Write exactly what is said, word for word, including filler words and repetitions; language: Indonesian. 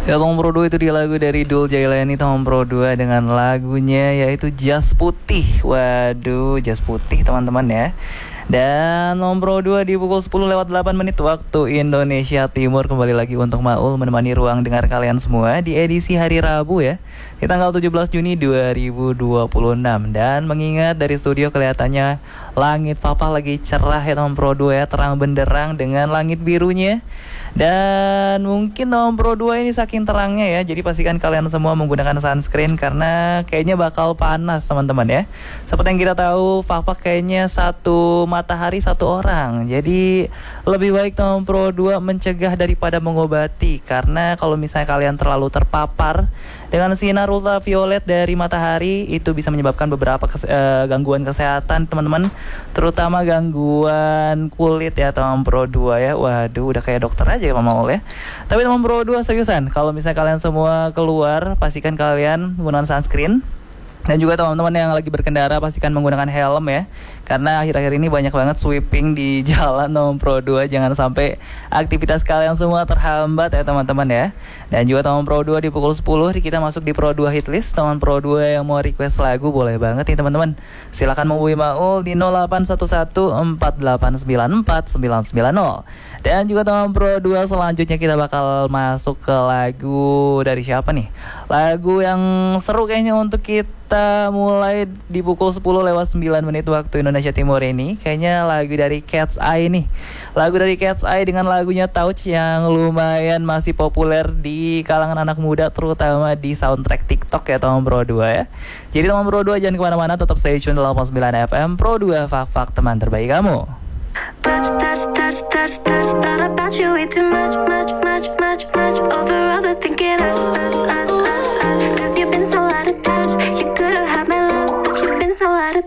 Ya, Tom Pro dua itu di lagu dari Dul Jailani, Tom Pro dua dengan lagunya yaitu Jas Putih. Waduh, Jas Putih teman-teman ya. Dan Tom Pro dua di pukul sepuluh lewat delapan menit waktu Indonesia Timur. Kembali lagi untuk Maul menemani ruang dengar kalian semua di edisi hari Rabu ya, di tanggal tujuh belas Juni dua ribu dua puluh enam. Dan mengingat dari studio kelihatannya langit papa lagi cerah ya Tom Pro dua ya, terang benderang dengan langit birunya. Dan mungkin Tom Pro dua ini saking terangnya ya, jadi pastikan kalian semua menggunakan sunscreen karena kayaknya bakal panas teman-teman ya. Seperti yang kita tahu, Fafak kayaknya satu matahari satu orang. Jadi lebih baik Tom Pro dua mencegah daripada mengobati, karena kalau misalnya kalian terlalu terpapar dengan sinar ultraviolet dari matahari, itu bisa menyebabkan beberapa kes- uh, gangguan kesehatan teman-teman, terutama gangguan kulit ya Tom Pro dua ya. Waduh, udah kayak dokter aja ya Mama Ol ya. Tapi Tom Pro dua seriusan, kalau misalnya kalian semua keluar, pastikan kalian menggunakan sunscreen. Dan juga teman-teman yang lagi berkendara pastikan menggunakan helm ya, karena akhir-akhir ini banyak banget sweeping di jalan Tom Pro dua. Jangan sampai aktivitas kalian semua terhambat ya teman-teman ya. Dan juga Tom Pro dua di pukul sepuluh kita masuk di Pro dua Hitlist. Teman Pro dua yang mau request lagu boleh banget nih teman-teman. Silakan menghubungi Maul di nol delapan satu satu empat delapan sembilan empat sembilan sembilan nol. Dan juga teman Pro dua selanjutnya kita bakal masuk ke lagu dari siapa nih? Lagu yang seru kayaknya untuk kita mulai di pukul sepuluh lewat sembilan menit waktu Indonesia Timur ini. Kayaknya lagu dari Cat's Eye nih. Lagu dari Cat's Eye dengan lagunya Touch yang lumayan masih populer di kalangan anak muda, terutama di soundtrack TikTok ya teman Pro dua ya. Jadi teman Pro dua jangan kemana-mana, tetap stay tune delapan puluh sembilan F M Pro dua, Fak-Fak teman terbaik kamu. Touch, touch, touch, touch, touch, thought about you way too much, much,